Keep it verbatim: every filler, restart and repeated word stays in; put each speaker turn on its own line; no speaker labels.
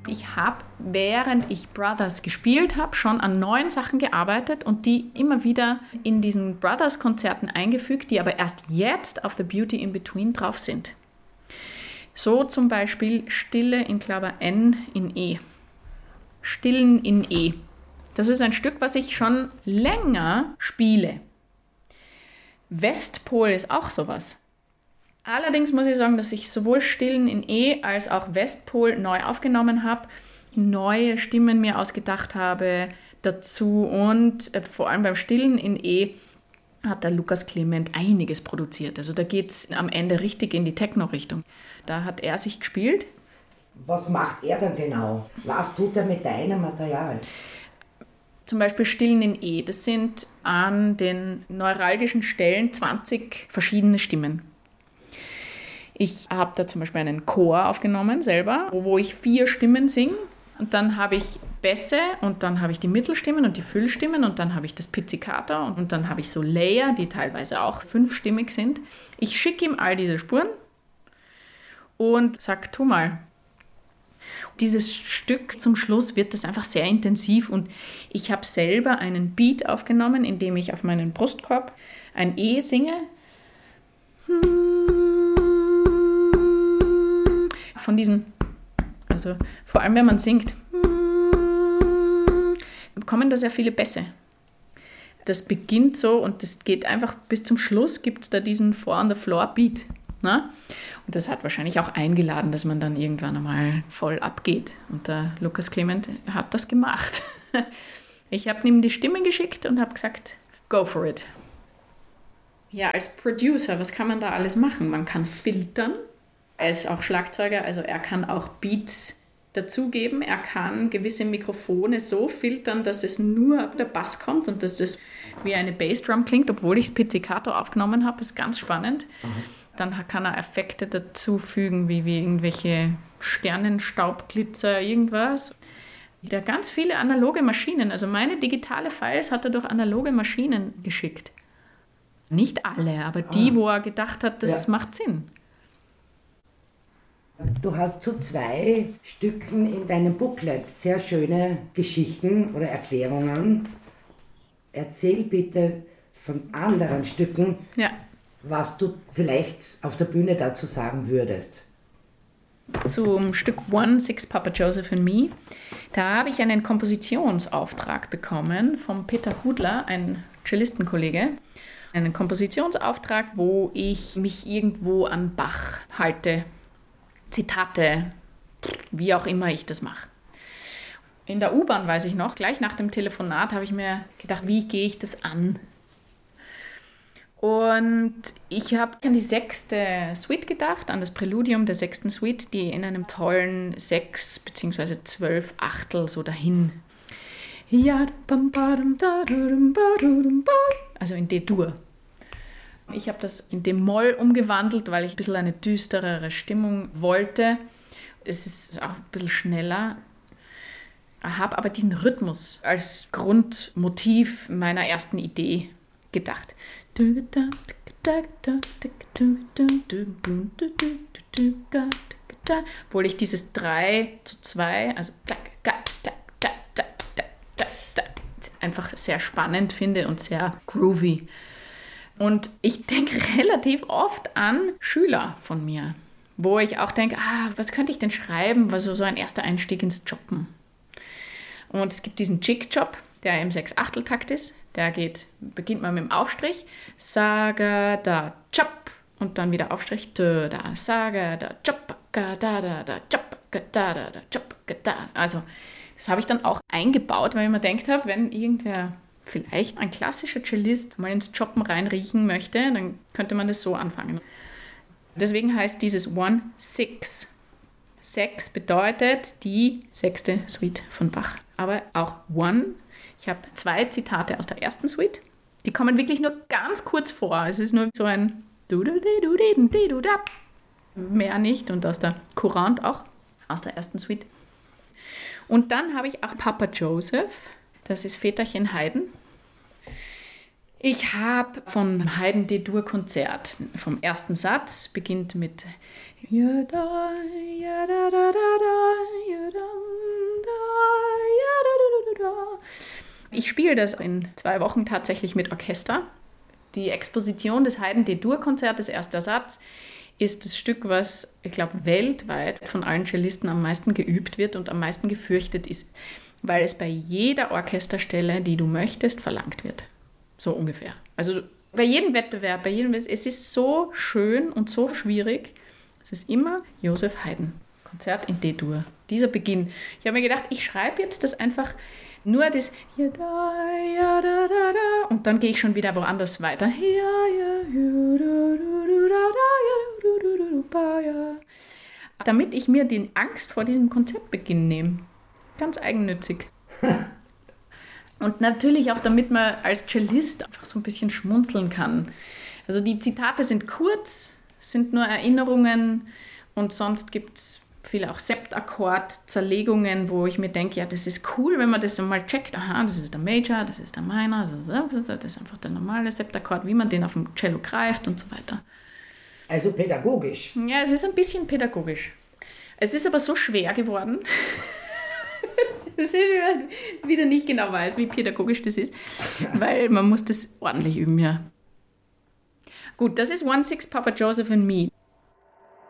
Ich habe, während ich Brothers gespielt habe, schon an neuen Sachen gearbeitet und die immer wieder in diesen Brothers-Konzerten eingefügt, die aber erst jetzt auf The Beauty in Between drauf sind. So zum Beispiel Stille in Klaver N in E. Stillen in E. Das ist ein Stück, was ich schon länger spiele. Westpol ist auch sowas. Allerdings muss ich sagen, dass ich sowohl Stillen in E als auch Westpol neu aufgenommen habe, neue Stimmen mir ausgedacht habe dazu und äh, vor allem beim Stillen in E hat der Lukas Clement einiges produziert. Also da geht es am Ende richtig in die Techno-Richtung. Da hat er sich gespielt.
Was macht er denn genau? Was tut er mit deinem Material?
Zum Beispiel Stillen in E. Das sind an den neuralgischen Stellen zwanzig verschiedene Stimmen. Ich habe da zum Beispiel einen Chor aufgenommen selber, wo ich vier Stimmen singe. Und dann habe ich Bässe und dann habe ich die Mittelstimmen und die Füllstimmen und dann habe ich das Pizzicato und dann habe ich so Layer, die teilweise auch fünfstimmig sind. Ich schicke ihm all diese Spuren und sage, tu mal. Dieses Stück zum Schluss wird das einfach sehr intensiv und ich habe selber einen Beat aufgenommen, in dem ich auf meinen Brustkorb ein E singe. Von diesen, also vor allem wenn man singt, kommen da sehr viele Bässe. Das beginnt so und das geht einfach bis zum Schluss, gibt es da diesen Four on the Floor Beat. Ne? Und das hat wahrscheinlich auch eingeladen, dass man dann irgendwann einmal voll abgeht. Und der Lukas Clement hat das gemacht. Ich habe ihm die Stimme geschickt und habe gesagt, go for it. Ja, als Producer, was kann man da alles machen? Man kann filtern, als auch Schlagzeuger, also er kann auch Beats dazugeben. Er kann gewisse Mikrofone so filtern, dass es nur der Bass kommt und dass das wie eine Bassdrum klingt, obwohl ich das Pizzicato aufgenommen habe. Das ist ganz spannend. Mhm. Dann kann er Effekte dazufügen, wie, wie irgendwelche Sternenstaubglitzer, irgendwas. Der hat ganz viele analoge Maschinen. Also meine digitale Files hat er durch analoge Maschinen geschickt. Nicht alle, aber die, ah. wo er gedacht hat, das ja. macht Sinn.
Du hast zu zwei Stücken in deinem Booklet sehr schöne Geschichten oder Erklärungen. Erzähl bitte von anderen Stücken, ja. was du vielleicht auf der Bühne dazu sagen würdest.
Zum Stück One, Six, Papa Joseph and Me, da habe ich einen Kompositionsauftrag bekommen vom Peter Hudler, ein Cellistenkollege. Einen Kompositionsauftrag, wo ich mich irgendwo an Bach halte. Zitate, wie auch immer ich das mache. In der U-Bahn weiß ich noch, gleich nach dem Telefonat habe ich mir gedacht, wie gehe ich das an? Und ich habe an die sechste Suite gedacht, an das Präludium der sechsten Suite, die in einem tollen sechs bzw. zwölf Achtel so dahin. Also in D-Dur. Ich habe das in D-Moll umgewandelt, weil ich ein bisschen eine düsterere Stimmung wollte. Es ist auch ein bisschen schneller. Ich habe aber diesen Rhythmus als Grundmotiv meiner ersten Idee gedacht. Obwohl ich dieses drei zu zwei, also einfach sehr spannend finde und sehr groovy. Und ich denke relativ oft an Schüler von mir, wo ich auch denke, ah, was könnte ich denn schreiben, was so, so ein erster Einstieg ins Jobben. Und es gibt diesen Jig-Job, der im Sechs-Achtel-Takt ist. Der geht, beginnt man mit dem Aufstrich. Saga, da, Job. Und dann wieder Aufstrich. Da, da, Saga, da, Job, da, da, da, Job, da, da, da, Job, da. Also, das habe ich dann auch eingebaut, weil ich mir gedacht habe, wenn irgendwer vielleicht ein klassischer Cellist mal ins Jobben reinriechen möchte, dann könnte man das so anfangen. Deswegen heißt dieses One Six. Sechs bedeutet die sechste Suite von Bach. Aber auch One. Ich habe zwei Zitate aus der ersten Suite. Die kommen wirklich nur ganz kurz vor. Es ist nur so ein mehr nicht und aus der Courante auch, aus der ersten Suite. Und dann habe ich auch Papa Joseph. Das ist Väterchen Haydn. Ich habe vom Haydn D-Dur-Konzert, vom ersten Satz, beginnt mit Ich spiele das in zwei Wochen tatsächlich mit Orchester. Die Exposition des Haydn D-Dur-Konzertes, erster Satz, ist das Stück, was, ich glaube, weltweit von allen Cellisten am meisten geübt wird und am meisten gefürchtet ist, weil es bei jeder Orchesterstelle, die du möchtest, verlangt wird. So ungefähr. Also bei jedem Wettbewerb, bei jedem, es ist so schön und so schwierig. Es ist immer Joseph Haydn, Konzert in D-Dur. Dieser Beginn. Ich habe mir gedacht, ich schreibe jetzt das einfach nur das ja, da, ja, da, da, da, und dann gehe ich schon wieder woanders weiter. Ja, ja, ja, da, da, da, ja, damit ich mir die Angst vor diesem Konzertbeginn nehme. Ganz eigennützig. Und natürlich auch, damit man als Cellist einfach so ein bisschen schmunzeln kann. Also die Zitate sind kurz, sind nur Erinnerungen und sonst gibt es viele auch Septakkord-Zerlegungen, wo ich mir denke, ja, das ist cool, wenn man das einmal checkt. Aha, das ist der Major, das ist der Minor, das ist, das ist einfach der normale Septakkord, wie man den auf dem Cello greift und so weiter.
Also pädagogisch.
Ja, es ist ein bisschen pädagogisch. Es ist aber so schwer geworden, dass ich wieder nicht genau weiß, wie pädagogisch das ist, weil man muss das ordentlich üben, ja. Gut, das ist One Six Papa Joseph and Me.